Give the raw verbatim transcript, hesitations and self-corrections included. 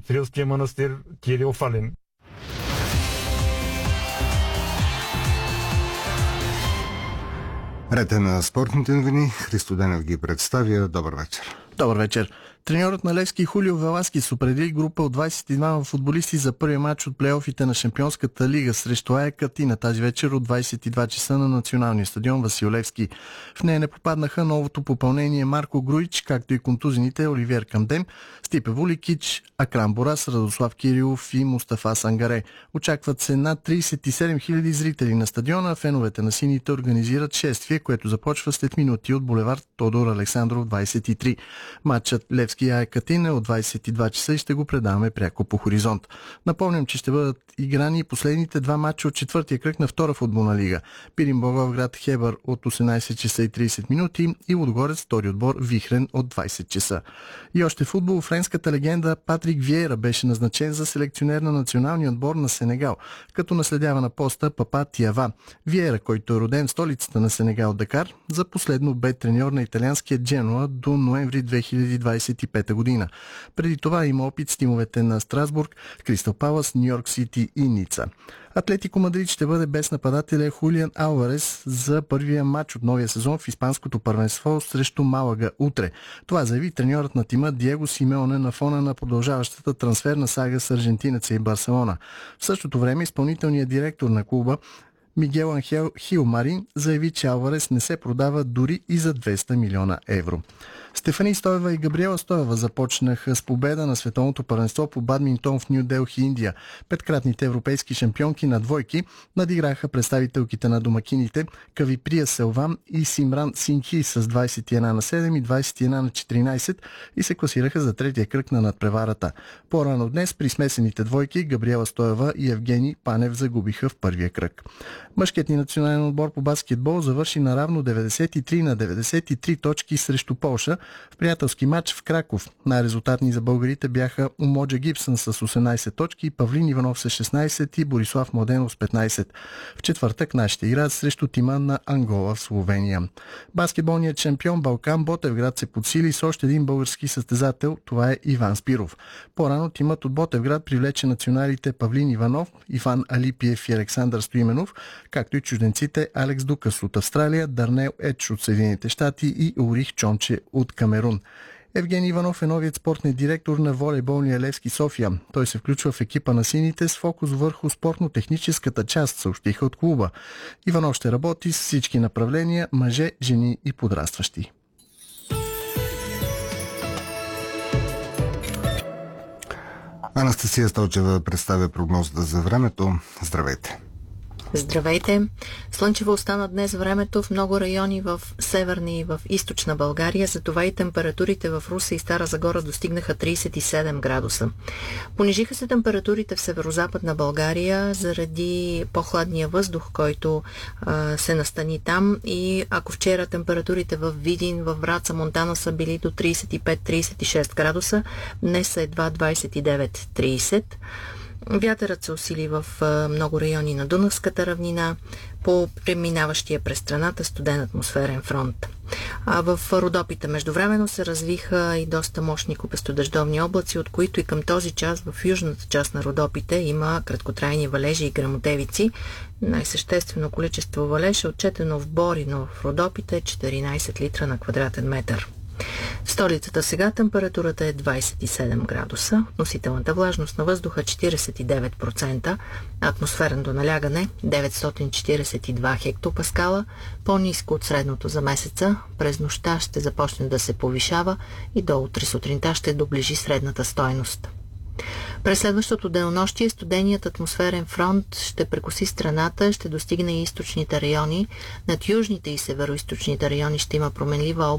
от Рилския манастир Кирил Фалин. Ред е на спортните новини. Христо Денев ги представя. Добър вечер. Добър вечер. Треньорът на Левски Хулио Веласкис определи група от двадесет и двама футболисти за първия матч от плейофите на Шампионската лига срещу АЕК Атина тази вечер от двадесет и два часа на националния стадион Васил Левски. В нея не попаднаха новото попълнение Марко Груич, както и контузените Оливиер Камдем, Стипе Вуликич, Акрам Борас, Радослав Кирилов и Мустафа Сангаре. Очакват се над тридесет и седем хиляди зрители на стадиона. Феновете на сините организират шествие, което започва след минути от булевард Тодор Александров двадесет и три. Матчът Левски АЕК Атина е от двадесет и два часа и ще го предаваме пряко по Хоризонт. Напомням, че ще бъдат играни последните два матча от четвъртия кръг на втора футболна лига. Пирин Благоевград Хебър от осемнадесет часа и тридесет минути и Лудогорец втори отбор Вихрен от двадесет часа. И още футбол. Френската легенда Патрик Виейра беше назначен за селекционер на националния отбор на Сенегал, като наследява на поста Папа Тиава. Виейра, който е роден в столицата на Сенегал Дакар, за последно бе треньор на италианския Дженуа до ноември две хиляди двадесет и пета година. Преди това има опит с тимовете на Страсбург, Кристал Палас, Ню Йорк Сити и Ница. Атлетико Мадрид ще бъде без нападателя Хулиан Алварес за първия матч от новия сезон в испанското първенство срещу Малага утре. Това заяви треньорът на тима Диего Симеоне на фона на продължаващата трансферна сага с аржентинеца и Барселона. В същото време изпълнителният директор на клуба Мигел Анхел Хил Марин заяви, че Алварес не се продава дори и за двеста милиона евро. Стефани Стоева и Габриела Стоева започнаха с победа на световното първенство по бадминтон в Ню Делхи, Индия. Петкратните европейски шампионки на двойки надиграха представителките на домакините Кавиприя Селван и Симран Синхи с двадесет и една на седем и двадесет и една на четиринадесет и се класираха за третия кръг на надпреварата. По-рано днес при смесените двойки Габриела Стоева и Евгений Панев загубиха в първия кръг. Мъжкият ни национален отбор по баскетбол завърши наравно деветдесет и три на деветдесет и три точки срещу Полша в приятелски матч в Краков. Най-резултатни за българите бяха Умоджа Гибсън с осемнадесет точки, Павлин Иванов с шестнадесет и Борислав Младенов с петнадесет. В четвъртък нашите играят срещу тима на Ангола в Словения. Баскетболният шампион Балкан Ботевград се подсили с още един български състезател. Това е Иван Спиров. По-рано тимът от Ботевград привлече националите Павлин Иванов, Иван Алипиев и Александър Стоименов, както и чужденците Алекс Дукас от Австралия, Дарнел Едж от Съединените щати и Урих Чонче от Камерун. Евгений Иванов е новият спортен директор на волейболния Левски София. Той се включва в екипа на сините с фокус върху спортно-техническата част, съобщиха от клуба. Иванов ще работи с всички направления – мъже, жени и подрастващи. Анастасия Столчева представя прогнозата за времето. Здравейте! Здравейте! Слънчево остана днес времето в много райони в северна и в източна България, затова и температурите в Русе и Стара Загора достигнаха тридесет и седем градуса. Понижиха се температурите в северозападна България заради по-хладния въздух, който а, се настани там, и ако вчера температурите в Видин, в Враца, Монтана са били до тридесет и пет до тридесет и шест градуса, днес са едва двадесет и девет до тридесет. Вятърът се усили в много райони на Дунавската равнина по преминаващия през страната студен атмосферен фронт. А в Родопите междувременно се развиха и доста мощни купестодъждовни облаци, от които и към този час в южната част на Родопите има краткотрайни валежи и гръмотевици. Най-съществено количество валеж е отчетено в Борино в Родопите четиринадесет литра на квадратен метър. В столицата сега температурата е двадесет и седем градуса, относителната влажност на въздуха четиридесет и девет процента, атмосферното налягане деветстотин четиридесет и два хектопаскала, по-ниско от средното за месеца. През нощта ще започне да се повишава и до утре сутринта ще доближи средната стойност. През следващото денонощие студеният атмосферен фронт ще прекоси страната, ще достигне и източните райони. Над южните и североизточните райони ще има променлива област